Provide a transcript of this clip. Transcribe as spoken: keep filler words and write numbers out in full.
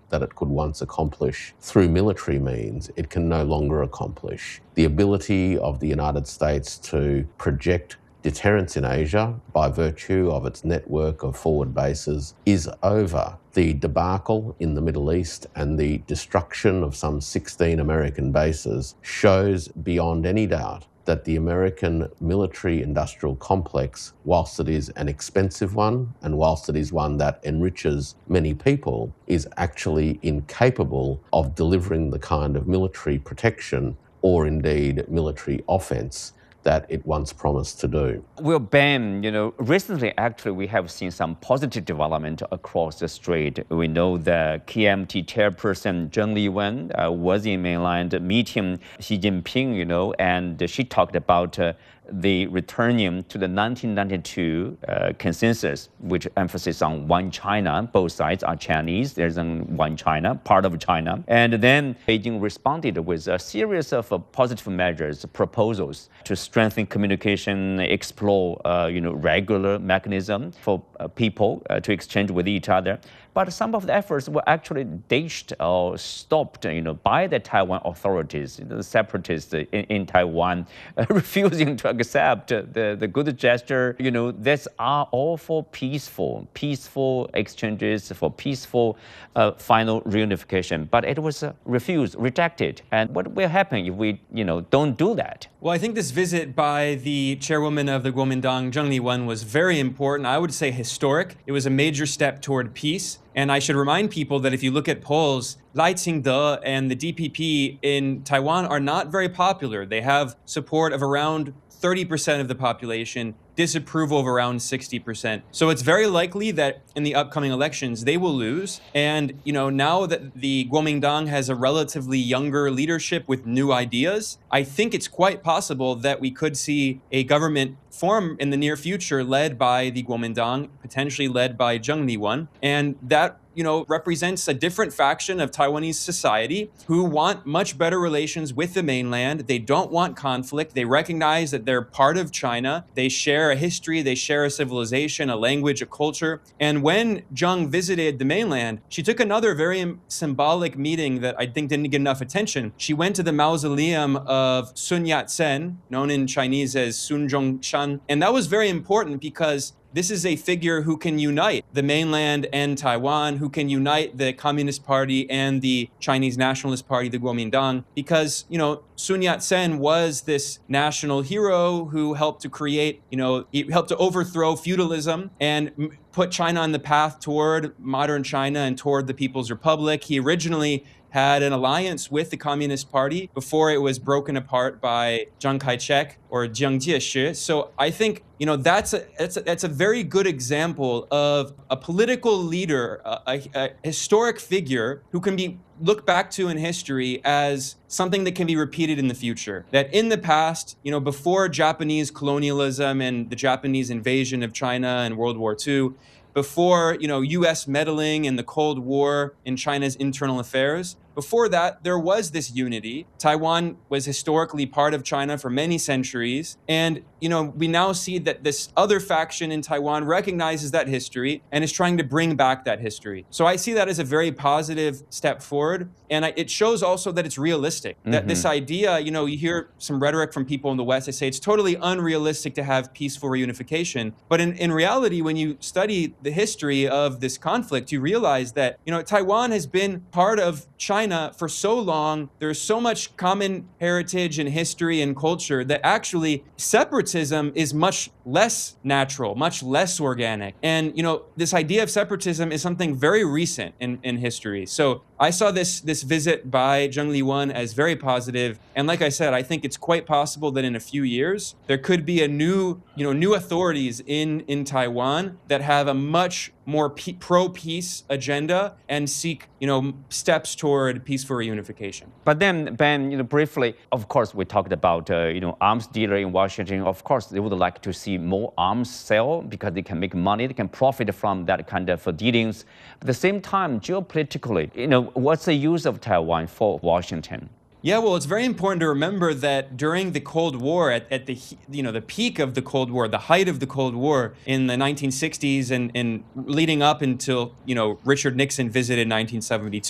that it could once accomplish through military means, it can no longer accomplish. The ability of the United States to project deterrence in Asia by virtue of its network of forward bases is over. The debacle in the Middle East and the destruction of some sixteen American bases shows beyond any doubt that the American military-industrial complex, whilst it is an expensive one and whilst it is one that enriches many people, is actually incapable of delivering the kind of military protection or indeed military offence that it once promised to do. Well, Ben, you know, recently actually we have seen some positive development across the strait. We know the K M T chairperson Zheng Liwen uh, was in mainland meeting Xi Jinping, you know, and she talked about uh, the returning to the nineteen ninety-two uh, consensus, which emphasizes on one China. Both sides are Chinese. There's one China, part of China. And then Beijing responded with a series of uh, positive measures, proposals to strengthen communication, explore, uh, you know, regular mechanism for uh, people uh, to exchange with each other. But some of the efforts were actually ditched or stopped, you know, by the Taiwan authorities, the separatists in, in Taiwan, uh, refusing to accept the, the good gesture. You know, these are all for peaceful, peaceful exchanges, for peaceful uh, final reunification. But it was uh, refused, rejected. And what will happen if we, you know, don't do that? Well, I think this visit by the chairwoman of the Kuomintang, Zheng Liwen, was very important. I would say historic. It was a major step toward peace. And I should remind people that if you look at polls, Lai Ching-te and the D P P in Taiwan are not very popular. They have support of around thirty percent of the population, disapproval of around sixty percent. So it's very likely that in the upcoming elections, they will lose. And, you know, now that the Kuomintang has a relatively younger leadership with new ideas, I think it's quite possible that we could see a government form in the near future led by the Kuomintang, potentially led by Zheng Liwen. And that, you know, represents a different faction of Taiwanese society who want much better relations with the mainland. They don't want conflict. They recognize that they're part of China. They share a history, they share a civilization, a language, a culture. And when Zheng visited the mainland, she took another very symbolic meeting that I think didn't get enough attention. She went to the mausoleum of Sun Yat-sen, known in Chinese as Sun Zhongshan. And that was very important because this is a figure who can unite the mainland and Taiwan, who can unite the Communist Party and the Chinese Nationalist Party, the Kuomintang, because, you know, Sun Yat-sen was this national hero who helped to create, you know, he helped to overthrow feudalism and m- put China on the path toward modern China and toward the People's Republic. He originally had an alliance with the Communist Party before it was broken apart by Chiang Kai-shek or Jiang Jieshi. So I think, you know, that's a, that's a, that's a very good example of a political leader, a, a, a historic figure who can be looked back to in history as something that can be repeated in the future. That in the past, you know, before Japanese colonialism and the Japanese invasion of China in World War Two, before, you know, U S meddling in the Cold War in China's internal affairs, before that, there was this unity. Taiwan was historically part of China for many centuries. And, you know, we now see that this other faction in Taiwan recognizes that history and is trying to bring back that history. So I see that as a very positive step forward. And I, it shows also that it's realistic, mm-hmm. that this idea, you know, you hear some rhetoric from people in the West, they say it's totally unrealistic to have peaceful reunification. But in, in reality, when you study the history of this conflict, you realize that, you know, Taiwan has been part of China for so long. There's so much common heritage and history and culture that actually separatism is much less natural, much less organic. And, you know, this idea of separatism is something very recent in, in history. So I saw this this visit by Zheng Liwen as very positive. And like I said, I think it's quite possible that in a few years, there could be a new, you know, new authorities in, in Taiwan that have a much more pe- pro-peace agenda and seek, you know, steps toward peaceful reunification. But then, Ben, you know, briefly, of course, we talked about, uh, you know, arms dealer in Washington. Of course, they would like to see more arms sale because they can make money, they can profit from that kind of dealings. At the same time, geopolitically, you know, what's the use of Taiwan for Washington? Yeah, well, it's very important to remember that during the Cold War, at, at the you know the peak of the Cold War, the height of the Cold War in the nineteen sixties and, and leading up until, you know, Richard Nixon visited nineteen seventy-two,